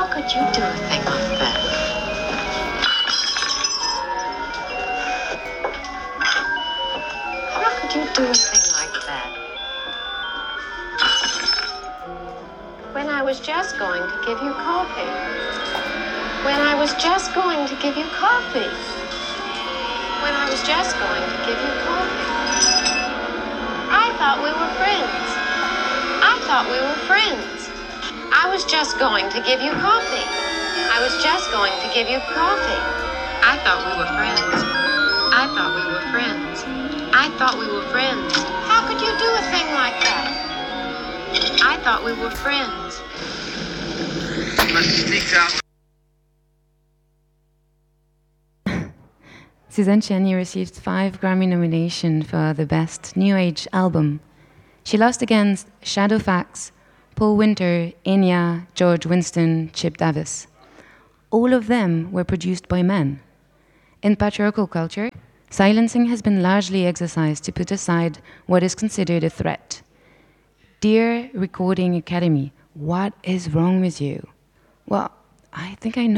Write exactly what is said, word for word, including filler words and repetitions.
could you do a thing like that? How could you do a thing like that? When I was just going to give you coffee. When I was just going to give you coffee. When I was just going to give you coffee. I thought we were friends. I thought we were friends. I was just going to give you coffee. I was just going to give you coffee. I thought we were friends. I thought we were friends. I thought we were friends. How could you do a thing like that? I thought we were friends. Suzanne Ciani received five Grammy nominations for the Best New Age Album. She lost against Shadowfax, Paul Winter, Enya, George Winston, Chip Davis. All of them were produced by men. In patriarchal culture, silencing has been largely exercised to put aside what is considered a threat. Dear Recording Academy, what is wrong with you? Well, I think I know.